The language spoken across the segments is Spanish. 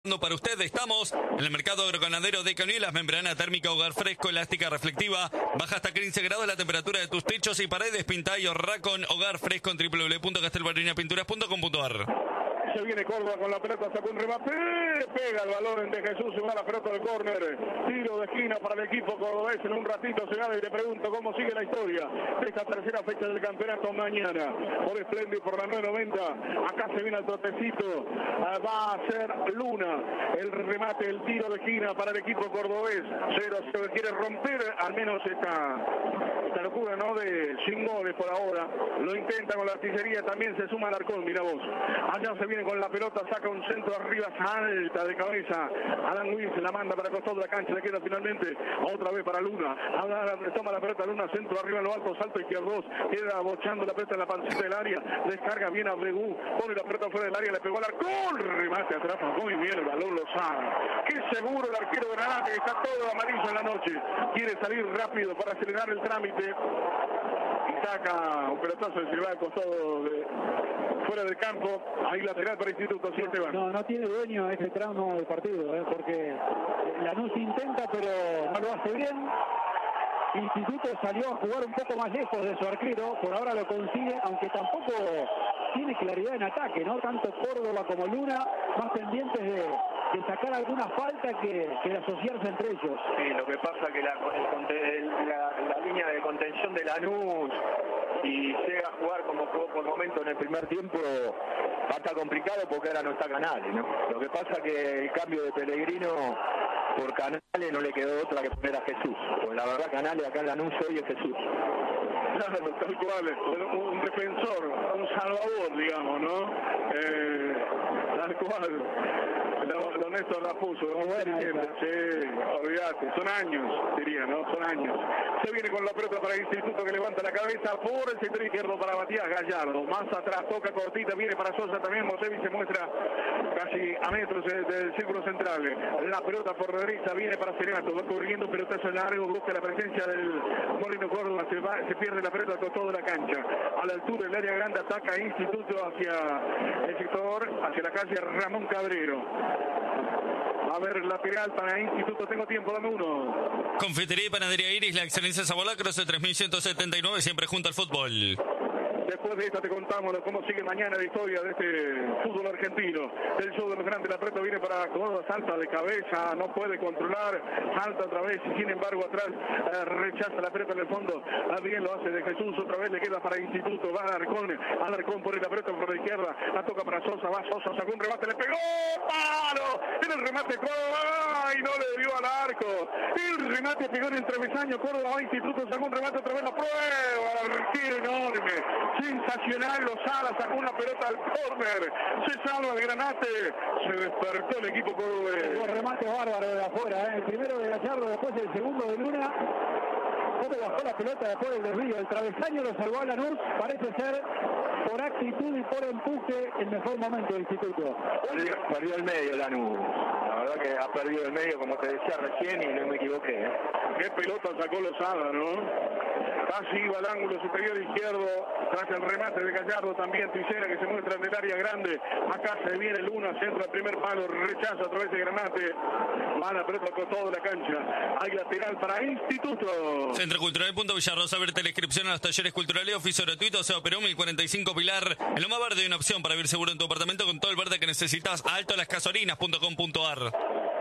Para usted estamos en el mercado agroganadero de Cañuelas, membrana térmica, hogar fresco, elástica, reflectiva, baja hasta 15 grados la temperatura de tus techos y paredes, pintá y ahorrá con hogar fresco en www.castelbarrinapinturas.com.ar. Se viene Córdoba con la pelota, sacó un remate, pega el balón de Jesús, se va la pelota del córner, tiro de esquina para el equipo cordobés. En un ratito se gana y te pregunto cómo sigue la historia de esta tercera fecha del campeonato mañana. Por Espléndido, por la 990, acá se viene el trotecito, va a ser Luna, el remate, el tiro de esquina para el equipo cordobés. 0-0, quiere romper al menos esta locura, ¿no? De sin goles por ahora, lo intenta con la artillería, también se suma Alarcón, mira vos. Allá se viene con la pelota, saca un centro arriba, salta de cabeza. Alan Wills la manda para el costado de la cancha, le queda finalmente otra vez para Luna. Ahora toma la pelota Luna, centro arriba en lo alto, salto izquierdo, queda bochando la pelota en la pancita del área, descarga bien a Bregú, pone la pelota fuera del área, le pegó al arcón, remate atrás, muy bien el balón Lozano. Qué seguro el arquero de Granada, que está todo amarillo en la noche, quiere salir rápido para acelerar el trámite. Y saca un pelotazo de Silva al costado fuera del campo, ahí lateral para Instituto, ¿sí, Esteban? No tiene dueño este tramo del partido, porque Lanús intenta, pero no lo hace bien. Instituto salió a jugar un poco más lejos de su arquero, por ahora lo consigue, aunque tampoco tiene claridad en ataque, ¿no? Tanto Córdoba como Luna, más pendientes de sacar alguna falta que de asociarse entre ellos. Sí, lo que pasa que la línea de contención de Lanús, y llega a jugar como jugó por momento en el primer tiempo, va a estar complicado porque ahora no está Canales, ¿no? Lo que pasa que el cambio de Pellegrino por Canales no le quedó otra que poner a Jesús, porque la verdad Canales acá en Lanús hoy es Jesús. Claro, tal cual, un defensor, un salvador, digamos, ¿no? Tal cual. Lo Néstor la puso, ¿no? Sí, olvídate, son años, diría, ¿no? Son años. Se viene con la pelota para el Instituto, que levanta la cabeza por el sector izquierdo para Matías Gallardo. Más atrás, toca cortita, viene para Sosa también. Mosevi se muestra casi a metros del círculo central. La pelota por la derecha viene para Serenato, va corriendo, pelotazo largo, busca la presencia del Molino Córdoba, se pierde la pelota con toda la cancha. A la altura del área grande ataca Instituto hacia el sector, hacia la calle Ramón Cabrero. A ver, lateral para Instituto, tengo tiempo, dame uno. Confitería y Panadería Iris, la excelencia Zabola, Croce 3179, siempre junto al fútbol. Después de esta te contamos cómo sigue mañana la historia de este fútbol argentino. El show de los grandes, la pelota viene para Córdoba, salta de cabeza, no puede controlar, salta otra vez y sin embargo atrás rechaza la pelota en el fondo. Bien lo hace de Jesús, otra vez le queda para Instituto, va Alarcón pone la pelota por la izquierda, la toca para Sosa, va Sosa, sacó un remate, le pegó, ¡palo! En el remate Córdoba, y no le dio al arco. El remate pegó en el travesaño, Córdoba va Instituto, sacó un remate, otra vez la prueba, arquero enorme. Sensacional, Lozada sacó una pelota al córner, se salva el Granate, se despertó el equipo cordobés. Un remate bárbaro de afuera, el primero de Gallardo, después el segundo de Luna. ¿Cómo bajó la pelota después del desvío? El travesaño lo salvó a Lanús, parece ser por actitud y por empuje el mejor momento del Instituto. Perdió el medio Lanús, la verdad que ha perdido el medio como te decía recién y no me equivoqué. Qué pelota sacó Lozada, ¿no? Casi iba al ángulo superior izquierdo, tras el remate de Gallardo también Tijera, que se muestra en el área grande. Acá se viene Luna, centro al primer palo, rechaza a través de Granate, va la pelota con toda la cancha. Hay lateral para Instituto. Centro Cultural Punto Villarrosa, abierta la inscripción a los talleres culturales, oficio gratuito, Seba Perón 1045 Pilar. En Loma Verde hay una opción para vivir seguro en tu apartamento con todo el verde que necesitas. altolascasorinas.com.ar.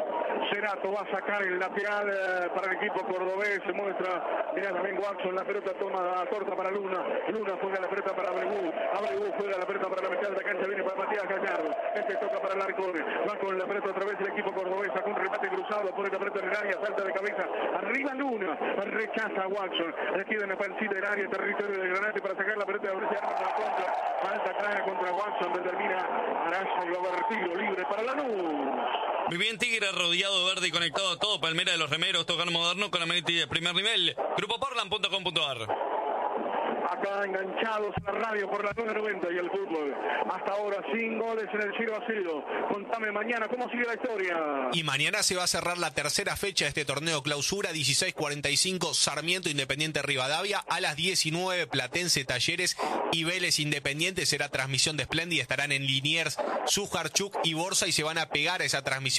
Cerato va a sacar el lateral para el equipo cordobés, se muestra, mirá también Watson, la pelota toma corta para Luna juega la pelota para Bregú, juega la pelota para la mitad de la cancha, viene para Matías Gallardo, toca para Alarcón, va con la pelota otra vez el equipo cordobés, saca un remate cruzado, pone la pelota en el área, salta de cabeza, arriba Luna, rechaza a Watson, le queda en la pancita del área, territorio de Granate para sacar la pelota de Brescia a la contra, falta clara contra Watson, determina Arazo y va a haber tiro libre para Lanús. Viví en Tigre, rodeado de verde y conectado a todo. Palmera de los Remeros, tocar moderno con amenity de primer nivel. Grupoportland.com.ar. acá enganchados a la radio por la 990 y el fútbol. Hasta ahora sin goles en el Ciro Basilio. Contame mañana cómo sigue la historia. Y mañana se va a cerrar la tercera fecha de este torneo clausura, 16:45 Sarmiento Independiente Rivadavia, a las 19 Platense Talleres y Vélez Independiente. Será transmisión de Splendid, estarán en Liniers, Sujarchuk y Borsa y se van a pegar a esa transmisión